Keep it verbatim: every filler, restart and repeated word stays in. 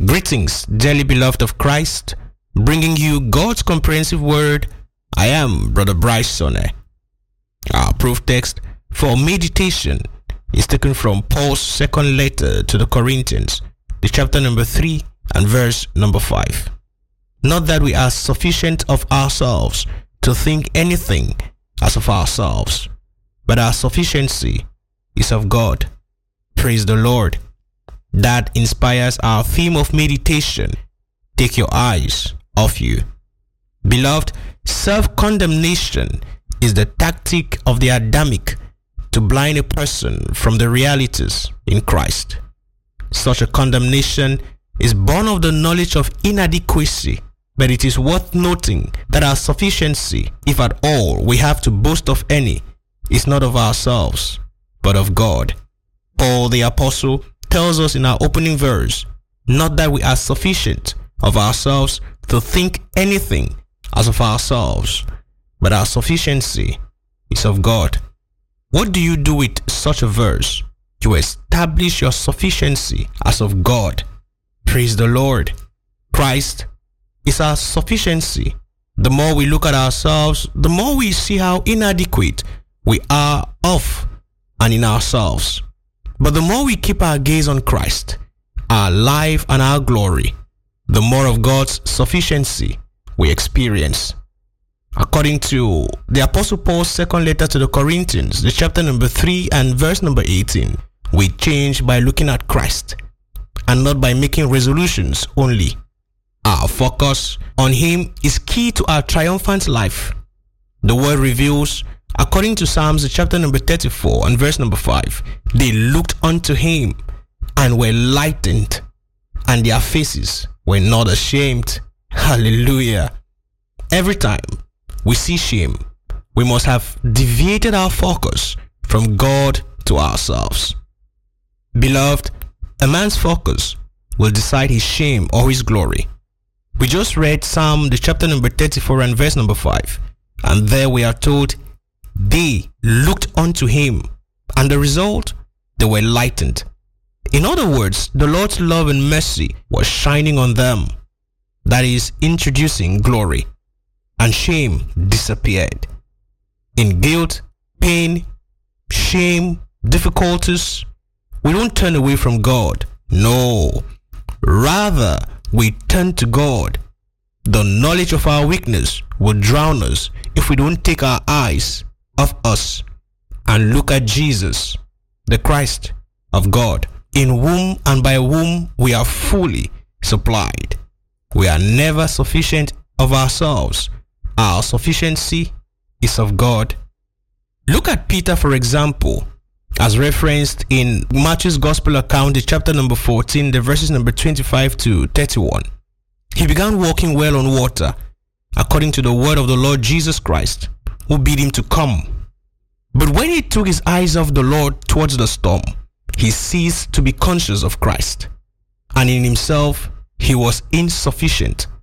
Greetings, dearly beloved of Christ, bringing you God's comprehensive word. I am Brother Bryce Sonne. Our proof text for meditation is taken from Paul's second letter to the Corinthians, the chapter number three and verse number five. Not that we are sufficient of ourselves to think anything as of ourselves, but our sufficiency is of God. Praise the Lord. That inspires our theme of meditation. Take your eyes off you. Beloved, self-condemnation is the tactic of the Adamic to blind a person from the realities in Christ. Such a condemnation is born of the knowledge of inadequacy, but it is worth noting that our sufficiency, if at all we have to boast of any, is not of ourselves, but of God. Paul the Apostle tells us in our opening verse, not that we are sufficient of ourselves to think anything as of ourselves, but our sufficiency is of God. What do you do with such a verse? You establish your sufficiency as of God. Praise the Lord. Christ is our sufficiency. The more we look at ourselves, the more we see how inadequate we are of and in ourselves. But the more we keep our gaze on Christ, our life and our glory, the more of God's sufficiency we experience. According to the Apostle Paul's second letter to the Corinthians, the chapter number three and verse number eighteen, we change by looking at Christ and not by making resolutions only. Our focus on Him is key to our triumphant life. The word reveals, according to Psalms chapter number thirty-four and verse number five, they looked unto Him and were lightened, and their faces were not ashamed. Hallelujah. Every time we see shame, we must have deviated our focus from God to ourselves. Beloved, a man's focus will decide his shame or his glory. We just read Psalm the chapter number thirty-four and verse number five, and there we are told, they looked unto Him, and the result, they were lightened. In other words, the Lord's love and mercy was shining on them. That is, introducing glory, and shame disappeared. In guilt, pain, shame, difficulties, we don't turn away from God. No, rather we turn to God. The knowledge of our weakness will drown us if we don't take our eyes of us and look at Jesus, the Christ of God, in whom and by whom we are fully supplied. We are never sufficient of ourselves. Our sufficiency is of God. Look at Peter, for example, as referenced in Matthew's Gospel account, the chapter number fourteen, the verses number twenty-five to thirty-one. He began walking well on water, according to the word of the Lord Jesus Christ, who bid him to come. But when he took his eyes off the Lord towards the storm, he ceased to be conscious of Christ, and in himself he was insufficient.